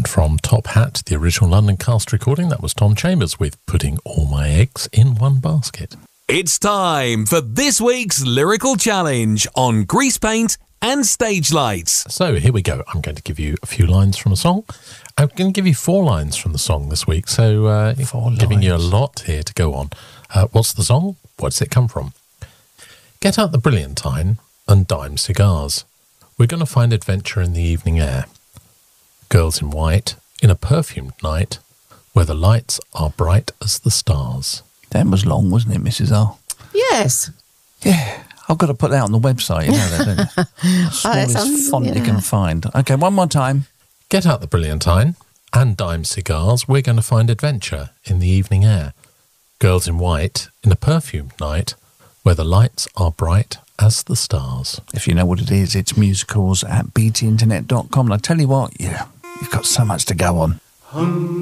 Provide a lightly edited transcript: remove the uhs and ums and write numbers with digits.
from Top Hat, the original London cast recording. That was Tom Chambers with Putting All My Eggs in One Basket. It's time for this week's Lyrical Challenge on Grease Paint and Stage Lights. So here we go. I'm going to give you a few lines from a song. I'm going to give you 4 lines from the song this week. So giving you a lot here to go on. What's the song? Where does it come from? Get out the Brilliantine and dime cigars. We're going to find adventure in the evening air. Girls in white in a perfumed night where the lights are bright as the stars. That was long, wasn't it, Mrs. R? Yes. Yeah. I've got to put that on the website, you know that, don't you? Smallest font you can find. Okay, one more time. Get out the Brilliantine and dime cigars. We're going to find adventure in the evening air. Girls in white in a perfumed night where the lights are bright as the stars. If you know what it is, it's musicals at btinternet.com. And I tell you what, you've got so much to go on.